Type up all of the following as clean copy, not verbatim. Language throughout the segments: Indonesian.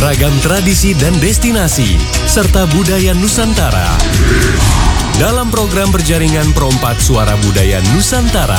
beragam tradisi dan destinasi, serta budaya Nusantara. Dalam program berjaringan Perompak Suara Budaya Nusantara.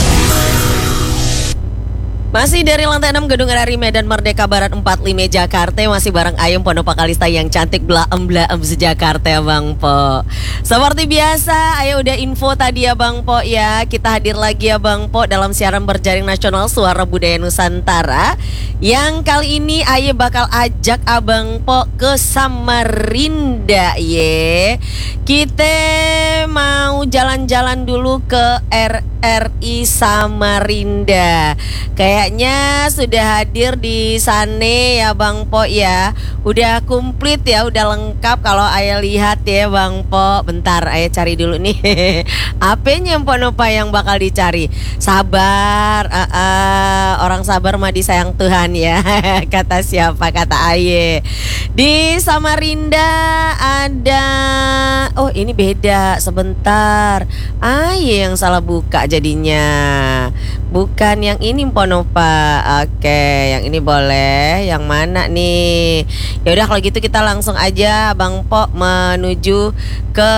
Masih dari lantai 6 Gedung RRI Medan Merdeka Barat 45 Jakarta. Masih bareng Ayum Pondopak Kalista yang cantik blaem-blaem se-Jakarta ya Bang Po. Seperti biasa, ayo udah info tadi ya Bang Po ya. Kita hadir lagi ya Bang Po dalam siaran berjaring nasional Suara Budaya Nusantara. Yang kali ini Aye bakal ajak Abang Po ke Samarinda ye. Kita mau jalan-jalan dulu ke RRI Samarinda. Kayaknya sudah hadir di sana ya Bang Po ya. Udah komplit ya, udah lengkap kalau Ayah lihat ya Bang Po. Bentar Ayah cari dulu nih. Apanya Ponopa yang bakal dicari? Sabar, orang sabar mah disayang Tuhan ya. Kata siapa? Kata Ayah. Di Samarinda ada, oh ini beda, sebentar. Ayah yang salah buka jadinya. Bukan yang ini Ponopa. Oke, yang ini boleh. Yang mana nih? Ya udah kalau gitu kita langsung aja Bang Po menuju ke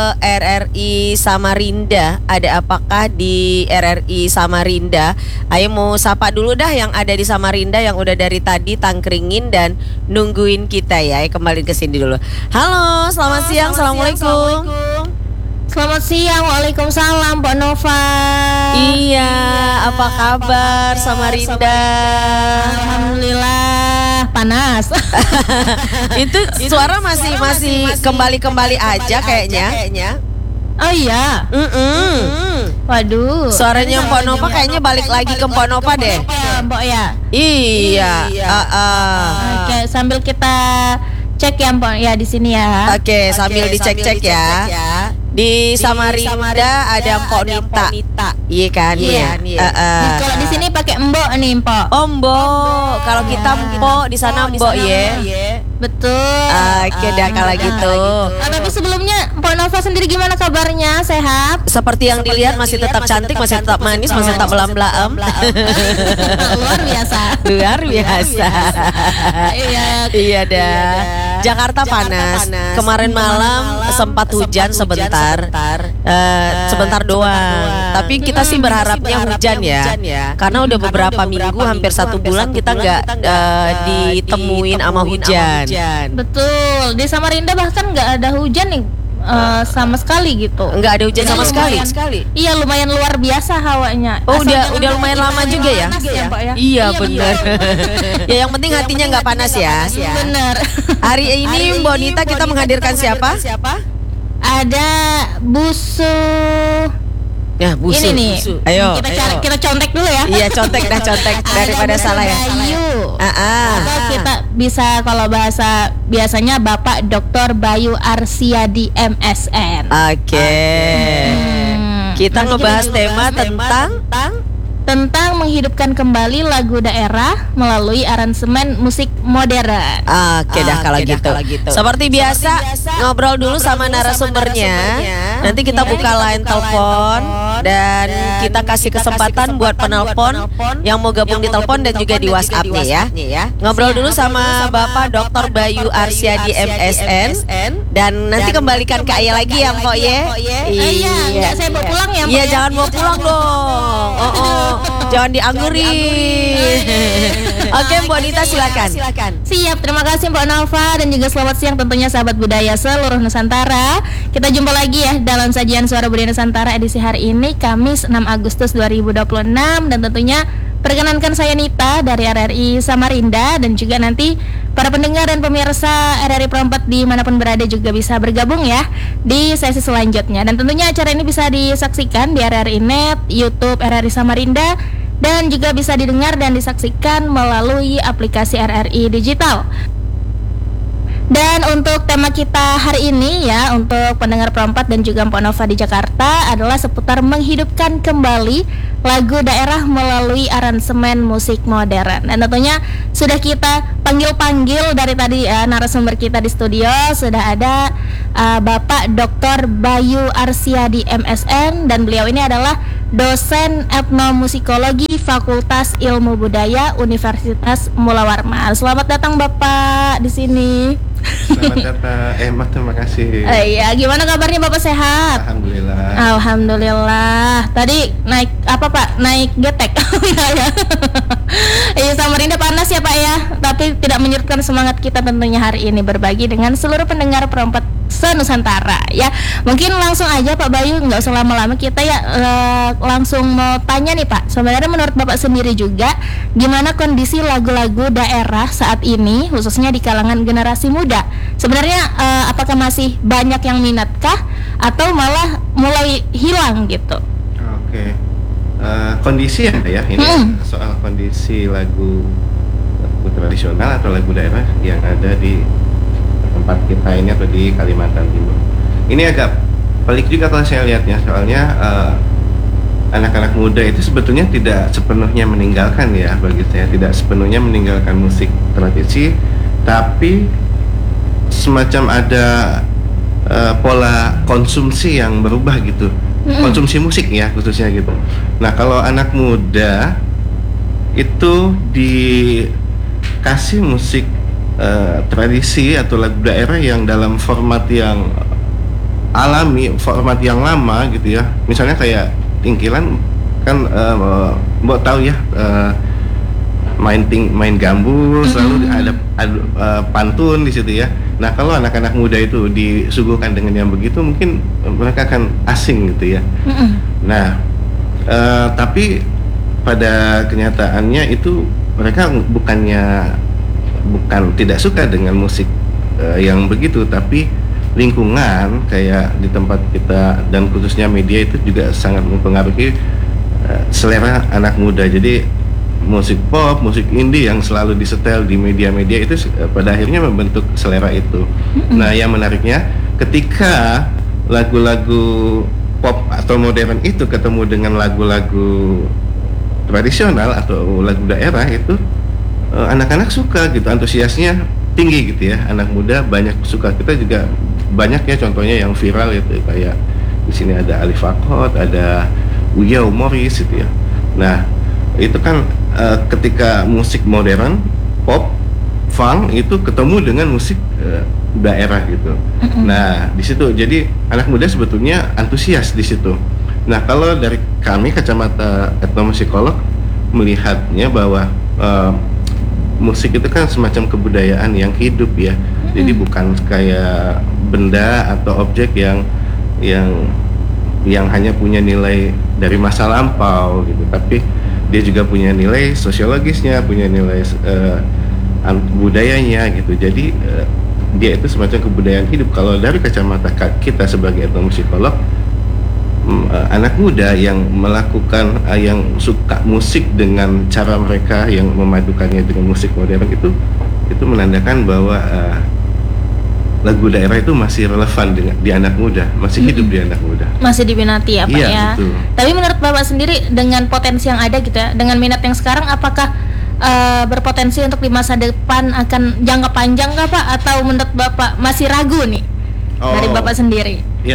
RRI Samarinda. Ada apakah di RRI Samarinda? Ayo mau sapa dulu dah yang ada di Samarinda yang udah dari tadi tangkringin dan nungguin kita ya. Ayo kembali ke sini dulu. Halo, selamat siang. Assalamualaikum. Selamat siang, waalaikumsalam Mbak Nova. Iya, apa kabar Samarinda? Alhamdulillah panas. Itu suara masih kembali aja kayaknya. Oh iya. Waduh. Suaranya Mbak Nova kayaknya balik lagi ke Mbak Nova deh. Mbak ya. Iya. Oke, sambil kita cek ya Mbak ya di sini ya. Oke, sambil dicek-cek ya. Di Samarinda ada Mpok Nita. Iya kan? Iya. Kalau di sini pakai Mbok nih, Mpok. Oh, Mbok. Kalau kita Mpok, di sana Mbok ya. Betul. Oke, dah kalau gitu. Tapi sebelumnya Mpok Nova sendiri gimana kabarnya? Sehat? Seperti yang dilihat masih tetap cantik, masih tetap manis, masih tetap belam-belam. Luar biasa. Luar biasa. Iya dah. Jakarta panas. Kemarin malam sempat hujan sebentar. Sebentar doang. Tapi kita sih berharapnya hujan ya. Karena udah beberapa minggu, hampir 1 bulan kita nggak ditemuin sama hujan. Betul. Di Samarinda bahkan nggak ada hujan nih. Sama sekali gitu. Nggak ada hujan sama sekali. Iya, lumayan luar biasa hawanya. Oh, udah lumayan lama juga ya? Ya? Iya benar. Ya yang penting hatinya nggak panas ya. Benar. Hari ini Mbak Nita kita menghadirkan siapa? Ada Busu. Ya, Busu. Ini nih. Ayo. Kita contek dulu ya. Iya, contek daripada salah ya. Bayu. Atau kita bisa kalau bahasa biasanya Bapak Dr. Bayu Arsiadi MSN. Oke. Kita ngebahas tema tentang menghidupkan kembali lagu daerah melalui aransemen musik modern. Oke dah kalau gitu. Seperti biasa ngobrol dulu sama narasumbernya. Nanti kita buka line telepon dan kita kasih kesempatan buat penelpon yang mau gabung di telepon dan juga di WhatsApp-nya ya. Ngobrol dulu sama Bapak Dr. Bayu Arsiadi MSN dan nanti kembalikan ke Ayah lagi ya Mpok ya. Iya, saya bawa pulang ya Mpok. Iya, jangan bawa pulang dong. Jangan dianggurin. Oke, Mbak Nita silakan. Siap, terima kasih Mbak Nova dan juga selamat siang tentunya sahabat budaya seluruh Nusantara. Kita jumpa lagi ya dalam sajian Suara Budaya Nusantara edisi hari ini Kamis 6 Agustus 2026 dan tentunya perkenankan saya Nita dari RRI Samarinda dan juga nanti para pendengar dan pemirsa RRI Perompak dimanapun berada juga bisa bergabung ya di sesi selanjutnya. Dan tentunya acara ini bisa disaksikan di RRI Net, YouTube RRI Samarinda dan juga bisa didengar dan disaksikan melalui aplikasi RRI Digital. Dan untuk tema kita hari ini ya, untuk pendengar Perompak dan juga Mpok Nova di Jakarta adalah seputar menghidupkan kembali lagu daerah melalui aransemen musik modern. Dan tentunya sudah kita panggil-panggil dari tadi narasumber kita di studio. Sudah ada Bapak Dr. Bayu Arsiadi MSN dan beliau ini adalah dosen etnomusikologi Fakultas Ilmu Budaya Universitas Mula Warman. Selamat datang Bapak di sini. Selamat datang, terima kasih. Iya, gimana kabarnya Bapak, sehat? Alhamdulillah. Alhamdulillah. Tadi naik apa Pak? Naik getek? Ya. Iya, Samarinda panas ya Pak ya. Tapi tidak menyurutkan semangat kita tentunya hari ini berbagi dengan seluruh pendengar Perompak se-Nusantara ya. Mungkin langsung aja Pak Bayu, nggak usah lama-lama, kita ya langsung mau tanya nih Pak. Sebenarnya menurut Bapak sendiri juga, gimana kondisi lagu-lagu daerah saat ini khususnya di kalangan generasi muda? Sebenarnya apakah masih banyak yang minatkah atau malah mulai hilang gitu? Oke. Kondisi ya ini soal kondisi lagu tradisional atau lagu daerah yang ada di tempat kita ini atau di Kalimantan Timur. Ini agak pelik juga kalau saya lihatnya, soalnya anak-anak muda itu sebetulnya tidak sepenuhnya meninggalkan ya, bagi saya tidak sepenuhnya meninggalkan musik tradisi, tapi semacam ada pola konsumsi yang berubah gitu, konsumsi musik ya khususnya gitu. Nah kalau anak muda itu dikasih musik tradisi atau lagu daerah yang dalam format yang alami, format yang lama gitu ya. Misalnya kayak Tingkilan kan Mbok tahu ya, main gambus, lalu ada pantun di situ ya. Nah kalau anak-anak muda itu disuguhkan dengan yang begitu, mungkin mereka akan asing gitu ya. Nah tapi pada kenyataannya itu mereka bukan tidak suka dengan musik yang begitu, tapi lingkungan kayak di tempat kita dan khususnya media itu juga sangat mempengaruhi selera anak muda. Jadi musik pop, musik indie yang selalu disetel di media-media itu pada akhirnya membentuk selera itu. Nah yang menariknya ketika lagu-lagu pop atau modern itu ketemu dengan lagu-lagu tradisional atau lagu daerah, itu anak-anak suka gitu, antusiasnya tinggi gitu ya. Anak muda banyak suka. Kita juga banyak ya contohnya yang viral itu, kayak di sini ada Alif Akot, ada Uya Morris gitu ya. Nah itu kan ketika musik modern, pop, funk itu ketemu dengan musik daerah gitu. Nah di situ jadi anak muda sebetulnya antusias di situ. Nah kalau dari kami kacamata etnomusikolog melihatnya bahwa musik itu kan semacam kebudayaan yang hidup ya. Jadi bukan kayak benda atau objek yang hanya punya nilai dari masa lampau gitu, tapi dia juga punya nilai sosiologisnya, punya nilai budayanya gitu. Jadi dia itu semacam kebudayaan hidup. Kalau dari kacamata kita sebagai etnomusikolog, anak muda yang melakukan yang suka musik dengan cara mereka yang memadukannya dengan musik modern itu menandakan bahwa lagu daerah itu masih relevan di anak muda, masih hidup di anak muda, masih diminati ya Pak ya. Betul. Tapi menurut Bapak sendiri dengan potensi yang ada gitu ya, dengan minat yang sekarang, apakah berpotensi untuk di masa depan akan jangka panjang nggak Pak? Atau menurut Bapak masih ragu nih dari Bapak sendiri? Ya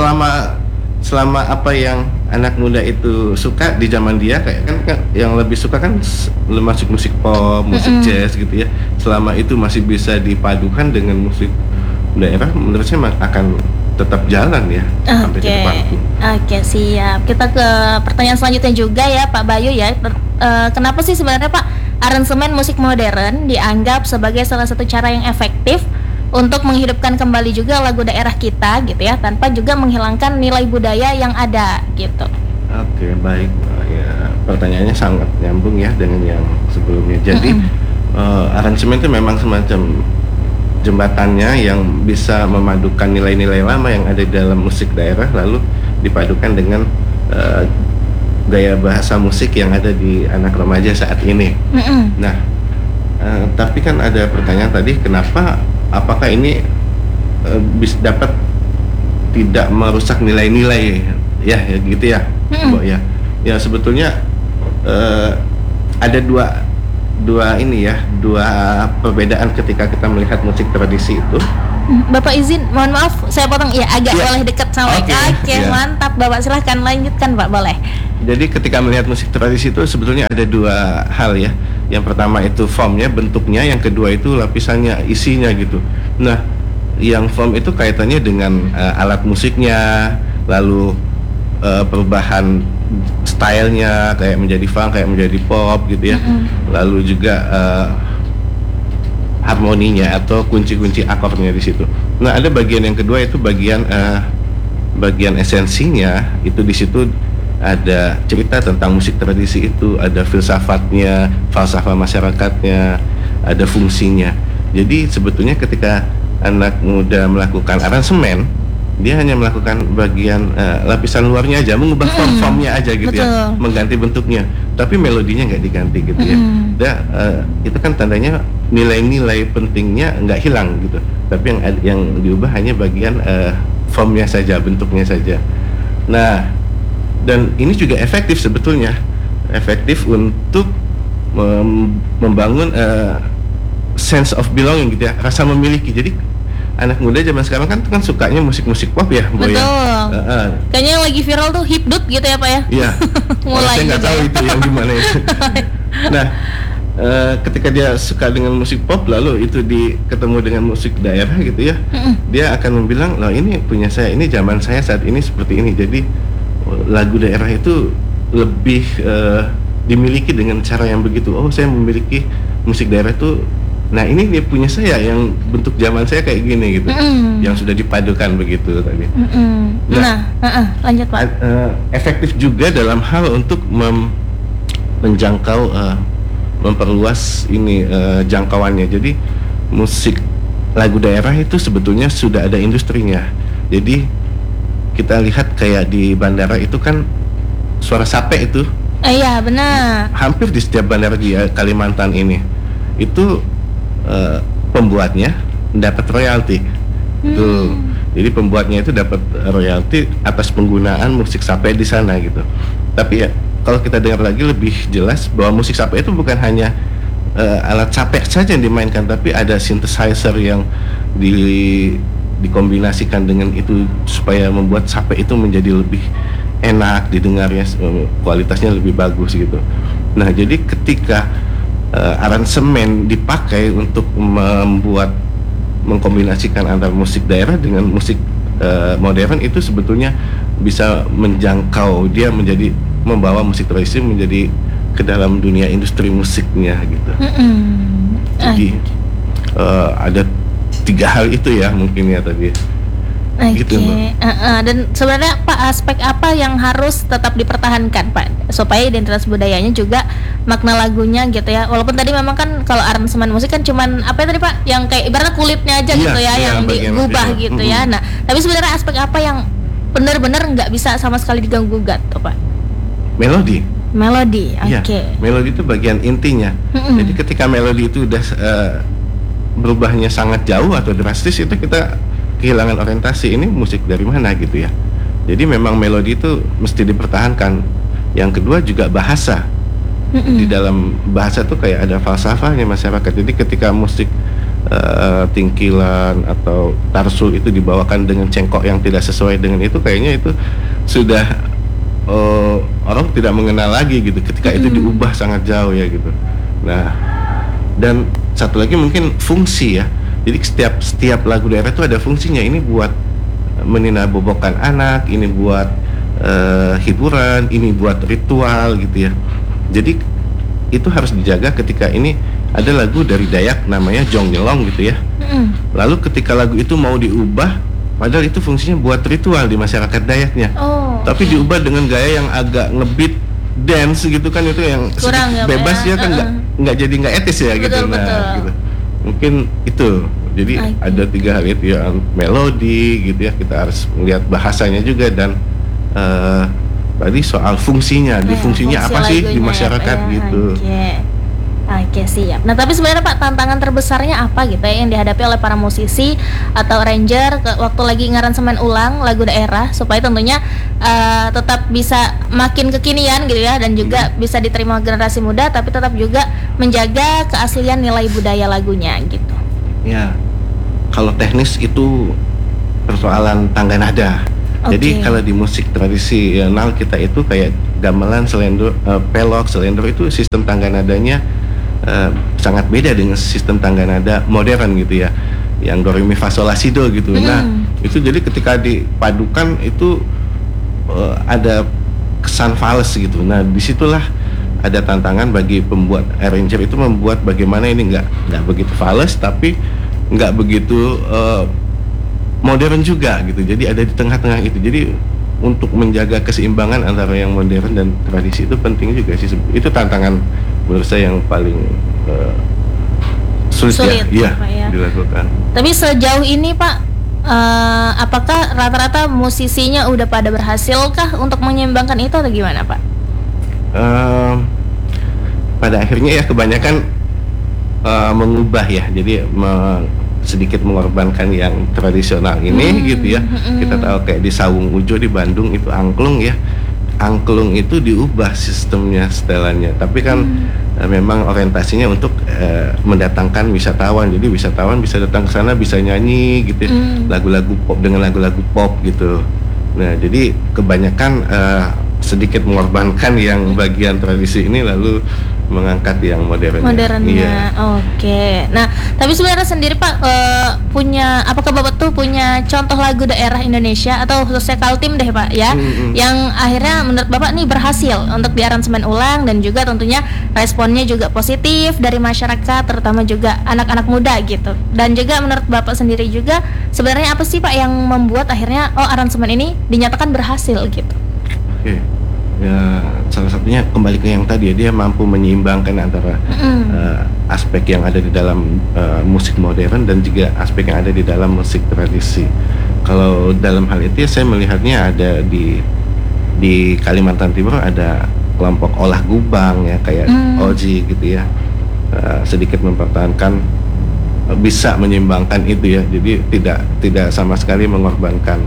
selama apa yang anak muda itu suka di zaman dia, kayak kan yang lebih suka kan musik pop, musik jazz gitu ya. Selama itu masih bisa dipadukan dengan musik daerah, menurut saya akan tetap jalan ya sampai ke depan. Oke, siap. Kita ke pertanyaan selanjutnya juga ya Pak Bayu ya. Kenapa sih sebenarnya Pak aransemen musik modern dianggap sebagai salah satu cara yang efektif untuk menghidupkan kembali juga lagu daerah kita gitu ya, tanpa juga menghilangkan nilai budaya yang ada gitu? Oke, baik. Ya, pertanyaannya sangat nyambung ya dengan yang sebelumnya. Jadi aransemen itu memang semacam jembatannya yang bisa memadukan nilai-nilai lama yang ada di dalam musik daerah, lalu dipadukan dengan gaya bahasa musik yang ada di anak remaja saat ini. Nah, tapi kan ada pertanyaan tadi, apakah ini bisa dapat tidak merusak nilai-nilai ya gitu ya, Mbak ya. Ya sebetulnya ada dua perbedaan ketika kita melihat musik tradisi itu. Bapak izin, mohon maaf saya potong ya, agak boleh dekat sama Oke, mantap Bapak, silahkan lanjutkan Pak, boleh. Jadi ketika melihat musik tradisi itu sebetulnya ada dua hal ya. Yang pertama itu formnya, bentuknya. Yang kedua itu lapisannya, isinya gitu. Nah, yang form itu kaitannya dengan alat musiknya, lalu perubahan stylenya kayak menjadi funk, kayak menjadi pop gitu ya. Lalu juga harmoninya atau kunci-kunci akordnya di situ. Nah, ada bagian yang kedua itu bagian esensinya. Itu di situ ada cerita tentang musik tradisi itu, ada filsafatnya, falsafah masyarakatnya, ada fungsinya. Jadi sebetulnya ketika anak muda melakukan aransemen, dia hanya melakukan bagian lapisan luarnya aja, mengubah formnya aja gitu. Betul. Ya, mengganti bentuknya, tapi melodinya nggak diganti gitu ya. Itu kan tandanya nilai-nilai pentingnya nggak hilang gitu, tapi yang diubah hanya bagian formnya saja, bentuknya saja. Nah, dan ini juga efektif sebetulnya, efektif untuk membangun sense of belonging gitu ya, rasa memiliki. Jadi anak muda zaman sekarang kan sukanya musik-musik pop ya, Boy. Betul. Kayaknya yang lagi viral tuh hipdut gitu ya Pak ya? Iya. Mulai saya nggak tahu itu yang gimana itu. Nah, ketika dia suka dengan musik pop, lalu itu ketemu dengan musik daerah gitu ya, dia akan bilang, loh ini punya saya, ini zaman saya saat ini seperti ini. Jadi lagu daerah itu lebih dimiliki dengan cara yang begitu. Oh, saya memiliki musik daerah itu. Nah, ini dia punya saya yang bentuk zaman saya kayak gini gitu, yang sudah dipadukan begitu tadi. Lanjut Pak. Efektif juga dalam hal untuk menjangkau, memperluas ini jangkauannya. Jadi musik lagu daerah itu sebetulnya sudah ada industrinya. Jadi kita lihat kayak di bandara itu kan suara sape itu. Iya benar. Hampir di setiap bandara di Kalimantan ini itu pembuatnya dapat royalti. Tuh. Jadi pembuatnya itu dapat royalti atas penggunaan musik sape di sana gitu. Tapi ya kalau kita dengar lagi lebih jelas bahwa musik sape itu bukan hanya alat sape saja yang dimainkan, tapi ada synthesizer yang dikombinasikan dengan itu supaya membuat sape itu menjadi lebih enak didengarnya, kualitasnya lebih bagus gitu. Nah, jadi ketika aransemen dipakai untuk mengkombinasikan antara musik daerah dengan musik modern, itu sebetulnya bisa menjangkau, dia membawa musik tradisi menjadi ke dalam dunia industri musiknya gitu. Jadi ada 3 hal itu ya mungkin ya tadi. Gitu, dan sebenarnya Pak, aspek apa yang harus tetap dipertahankan Pak supaya identitas budayanya juga makna lagunya gitu ya, walaupun tadi memang kan kalau aransemen musik kan cuman apa ya tadi Pak, yang kayak ibaratnya kulitnya aja gitu ya, yang diubah gitu ya. Nah, tapi sebenarnya aspek apa yang benar-benar nggak bisa sama sekali diganggu-gugat tuh Pak? Melodi, oke. Melodi itu bagian intinya. Jadi ketika melodi itu udah berubahnya sangat jauh atau drastis, itu kita kehilangan orientasi, ini musik dari mana gitu ya. Jadi memang melodi itu mesti dipertahankan. Yang kedua juga bahasa. Di dalam bahasa tuh kayak ada falsafahnya masyarakat. Jadi ketika musik tingkilan atau tarsul itu dibawakan dengan cengkok yang tidak sesuai dengan itu, kayaknya itu sudah orang tidak mengenal lagi gitu ketika itu diubah sangat jauh ya gitu. Nah, dan satu lagi mungkin fungsi ya. Jadi setiap lagu daerah itu ada fungsinya. Ini buat meninabobokan anak, ini buat hiburan, ini buat ritual gitu ya. Jadi itu harus dijaga. Ketika ini ada lagu dari Dayak namanya Jong Nyelong gitu ya. Lalu ketika lagu itu mau diubah, padahal itu fungsinya buat ritual di masyarakat Dayaknya. Tapi diubah dengan gaya yang agak ngebeat dance gitu kan, itu yang kurang bebas ya kan, nggak jadi nggak etis ya gitu. Nah, gitu. Mungkin itu. Jadi ada 3 hal itu ya, melodi gitu ya, kita harus melihat bahasanya juga, dan tadi soal fungsinya, fungsinya apa sih di masyarakat gitu. Oke, siap. Nah, tapi sebenarnya Pak, tantangan terbesarnya apa gitu ya yang dihadapi oleh para musisi atau arranger waktu lagi ngaransemen ulang lagu daerah supaya tentunya tetap bisa makin kekinian gitu ya, dan juga bisa diterima generasi muda, tapi tetap juga menjaga keaslian nilai budaya lagunya gitu. Ya, kalau teknis itu persoalan tangga nada. Jadi kalau di musik tradisional kita itu kayak gamelan, selendor, pelok, selendor itu sistem tangga nadanya sangat beda dengan sistem tangga nada modern gitu ya, yang do re mi fa sol la si do gitu. Nah itu jadi ketika dipadukan itu ada kesan fals gitu. Nah disitulah ada tantangan bagi pembuat arranger itu membuat bagaimana ini nggak begitu fals tapi nggak begitu modern juga gitu. Jadi ada di tengah-tengah itu. Jadi untuk menjaga keseimbangan antara yang modern dan tradisi itu penting juga sih. Itu tantangan menurut saya yang paling sulit ya dilakukan. Tapi sejauh ini Pak, apakah rata-rata musisinya udah pada berhasilkah untuk menyeimbangkan itu atau gimana Pak? Pada akhirnya ya kebanyakan mengubah ya, jadi sedikit mengorbankan yang tradisional ini gitu ya. Kita tahu kayak di Sawung Ujo di Bandung itu angklung ya, angklung itu diubah sistemnya, setelannya, tapi kan memang orientasinya untuk mendatangkan wisatawan, jadi wisatawan bisa datang ke sana bisa nyanyi gitu, lagu-lagu pop dengan lagu-lagu pop gitu. Nah jadi kebanyakan sedikit mengorbankan yang bagian tradisi ini lalu mengangkat yang modernnya. Iya. Oke. Nah, tapi sebenarnya sendiri Pak punya, apakah Bapak tuh punya contoh lagu daerah Indonesia atau khususnya Kaltim deh Pak ya, yang akhirnya menurut Bapak nih berhasil untuk diaransemen ulang dan juga tentunya responnya juga positif dari masyarakat, terutama juga anak-anak muda gitu. Dan juga menurut Bapak sendiri juga sebenarnya apa sih Pak yang membuat akhirnya aransemen ini dinyatakan berhasil gitu? Oke. Ya, salah satunya kembali ke yang tadi ya, dia mampu menyeimbangkan antara aspek yang ada di dalam musik modern dan juga aspek yang ada di dalam musik tradisi. Kalau dalam hal itu ya, saya melihatnya ada di Kalimantan Timur ada kelompok olah gubang ya kayak Oji gitu ya, sedikit mempertahankan, bisa menyeimbangkan itu ya, jadi tidak sama sekali mengorbankan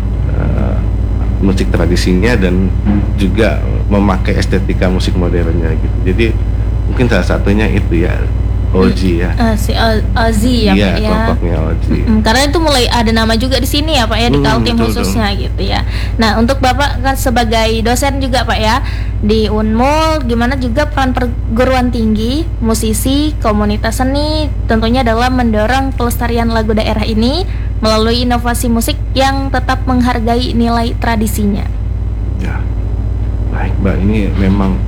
musik tradisinya dan juga memakai estetika musik modernnya gitu. Jadi mungkin salah satunya itu ya Oji ya. Si Oji ya iya, Pak ya. Kelompoknya Oji. Karena itu mulai ada nama juga di sini ya Pak ya, di Kaltim khususnya gitu ya. Nah untuk Bapak kan sebagai dosen juga Pak ya di Unmul, gimana juga peran perguruan tinggi, musisi, komunitas seni tentunya dalam mendorong pelestarian lagu daerah ini melalui inovasi musik yang tetap menghargai nilai tradisinya. Ya, baik Mbak, ini memang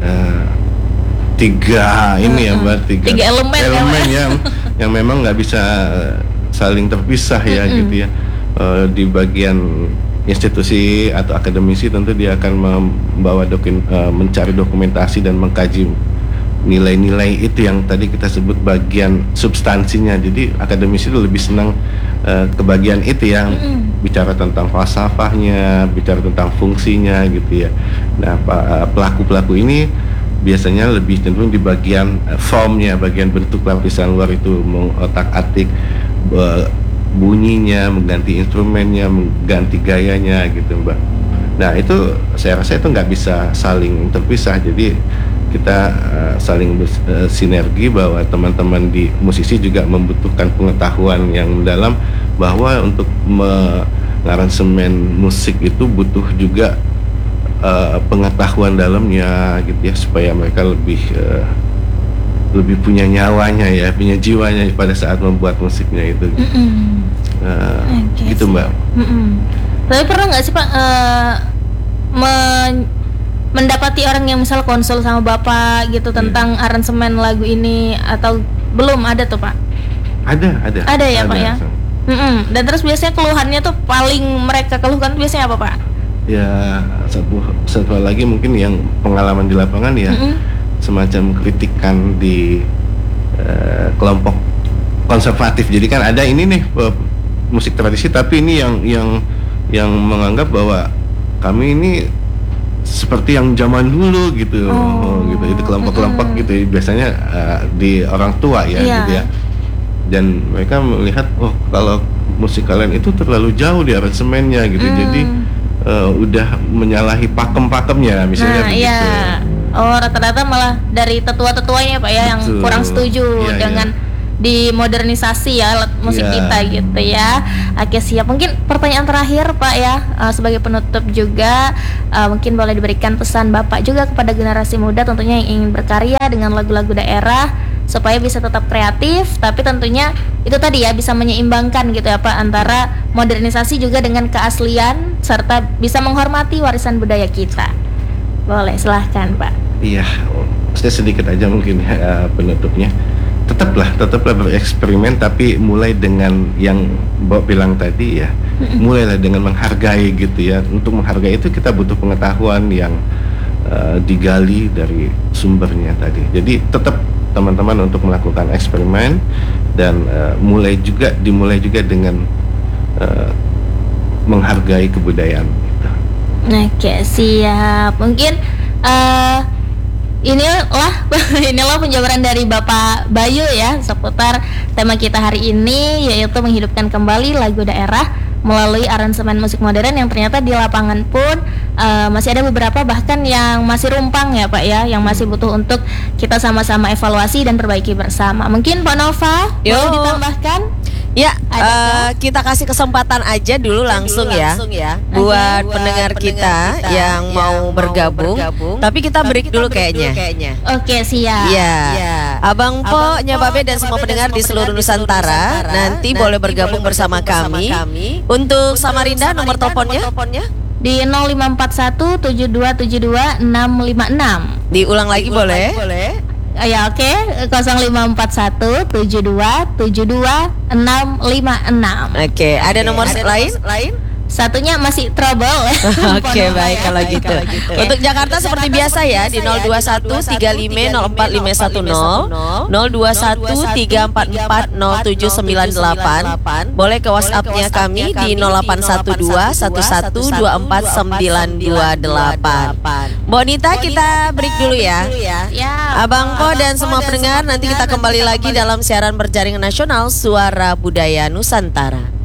tiga elemen yang memang nggak bisa saling terpisah ya gitu ya. Di bagian institusi atau akademisi tentu dia akan membawa mencari dokumentasi dan mengkaji nilai-nilai itu yang tadi kita sebut bagian substansinya. Jadi akademisi itu lebih senang ke bagian itu yang bicara tentang falsafahnya, bicara tentang fungsinya gitu ya. Nah pelaku-pelaku ini biasanya lebih cenderung di bagian formnya, bagian bentuk lapisan luar itu, mengotak-atik bunyinya, mengganti instrumennya, mengganti gayanya gitu Mbak. Nah itu saya rasa itu nggak bisa saling terpisah, jadi kita saling bersinergi bahwa teman-teman di musisi juga membutuhkan pengetahuan yang mendalam, bahwa untuk mengaransemen musik itu butuh juga pengetahuan dalamnya gitu ya, supaya mereka lebih punya nyawanya ya, punya jiwanya pada saat membuat musiknya itu. Gitu Mbak. Tapi pernah nggak sih Pak mendapati orang yang misal konsul sama Bapak gitu tentang aransemen lagu ini, atau belum ada tuh Pak? Ada ya Pak ya. Dan terus biasanya keluhannya tuh paling mereka keluhkan biasanya apa Pak? Ya satu lagi mungkin yang pengalaman di lapangan ya, semacam kritikan di kelompok konservatif. Jadi kan ada ini nih musik tradisi, tapi ini yang menganggap bahwa kami ini seperti yang zaman dulu gitu, gitu. Itu kelompok-kelompok gitu biasanya di orang tua ya, gitu ya. Dan mereka melihat kalau musik kalian itu terlalu jauh di aransemennya gitu, jadi udah menyalahi pakem-pakemnya misalnya begitu. Rata-rata malah dari tetua-tetuanya Pak ya, yang kurang setuju dengan dimodernisasi ya alat musik Iya. kita gitu ya. Oke, siap. Mungkin pertanyaan terakhir Pak ya, sebagai penutup juga, mungkin boleh diberikan pesan Bapak juga kepada generasi muda tentunya yang ingin berkarya dengan lagu-lagu daerah supaya bisa tetap kreatif, tapi tentunya itu tadi ya bisa menyeimbangkan gitu ya Pak antara modernisasi juga dengan keaslian serta bisa menghormati warisan budaya kita. Boleh, silahkan Pak. Iya, saya sedikit aja mungkin penutupnya. Tetaplah bereksperimen, tapi mulai dengan yang Mbak bilang tadi ya, mulailah dengan menghargai gitu ya. Untuk menghargai itu kita butuh pengetahuan yang digali dari sumbernya tadi. Jadi tetap teman-teman untuk melakukan eksperimen dan dimulai juga dengan menghargai kebudayaan gitu. Oke, siap. Mungkin inilah penjabaran dari Bapak Bayu ya seputar tema kita hari ini, yaitu menghidupkan kembali lagu daerah melalui aransemen musik modern yang ternyata di lapangan pun masih ada beberapa bahkan yang masih rumpang ya Pak ya, yang masih butuh untuk kita sama-sama evaluasi dan perbaiki bersama. Mungkin Pak Nova boleh ditambahkan? Ya, kita kasih kesempatan aja dulu langsung ya buat pendengar kita yang mau bergabung. Tapi kita break dulu kayaknya. Oke, siap. Ya, Abang Po, Nyababe dan semua pendengar di seluruh Nusantara nanti boleh bergabung bersama kami. Untuk Samarinda nomor teleponnya Di 0541 7272 656. diulang lagi boleh? Ya oke, 0541 7272 656. Oke, ada nomor lain? Satunya masih trouble. Oke, baik kalau gitu. Untuk Jakarta seperti biasa ya di 021 35 04 510 021 344 0798. Boleh ke WhatsApp-nya kami di 0812 1124 928. Bonita, kita break dulu ya. Ya. Abang Po dan semua pendengar, nanti kita kembali lagi dalam siaran berjaringan nasional Suara Budaya Nusantara.